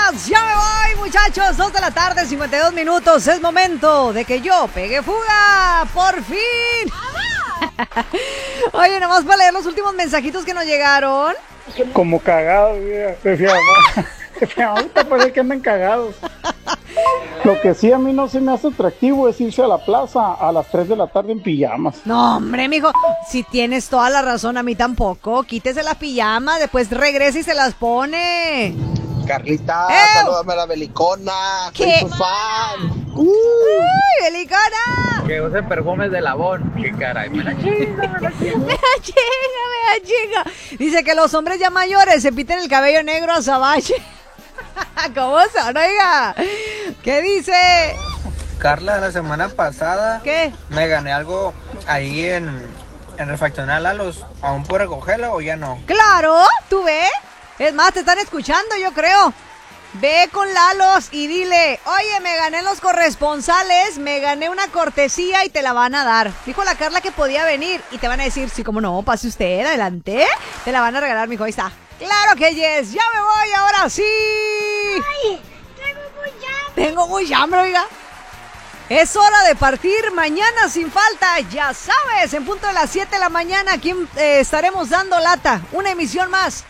más. Ya me voy, muchachos. 2 de la tarde, 52 minutos. Es momento de que yo pegue fuga. ¡Por fin! Oye, nomás para leer los últimos mensajitos que nos llegaron. Como cagados, decía mamá. Ahorita parece que andan cagados. Lo que sí a mí no se me hace atractivo es irse a la plaza a las 3 de la tarde en pijamas. No, hombre, mijo, si tienes toda la razón, a mí tampoco. Quítese las pijamas, después regresa y se las pone. Carlita, salúdame a la Belicona. ¿Qué? Soy tu fan. ¡Uy, Belicona! Que usen perfumes de Labón. Qué caray, me la chinga, me la chinga. Me la chinga. Dice que los hombres ya mayores se pinten el cabello negro a azabache. ¿Cómo son, oiga? ¿Qué dice? Carla, la semana pasada ¿Qué? me gané algo ahí en Refaccionar Lalos. ¿Aún puedo recogerlo o ya no? Claro, ¿tú ves? Es más, te están escuchando, yo creo. Ve con Lalos y dile, oye, me gané los corresponsales, me gané una cortesía y te la van a dar. Dijo la Carla que podía venir y te van a decir, sí, cómo no, pase usted, adelante. Te la van a regalar, mijo, ahí está. Claro que yes, ya me voy, ahora sí. Ay, Tengo muy hambre, oiga. Es hora de partir mañana sin falta, ya sabes, en punto de las 7 de la mañana, aquí estaremos dando lata. Una emisión más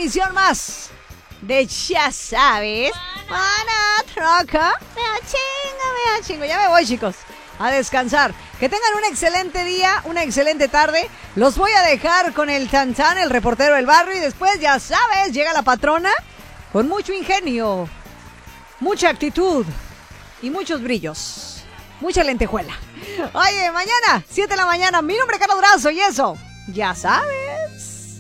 de Ya Sabes. Mana, troca. Me chingo. Ya me voy, chicos, a descansar. Que tengan un excelente día, una excelente tarde. Los voy a dejar con el Tantan, el reportero del barrio. Y después, ya sabes, llega la patrona con mucho ingenio, mucha actitud y muchos brillos. Mucha lentejuela. Oye, mañana, 7 de la mañana, mi nombre es Carlos Durazo y eso, ya sabes.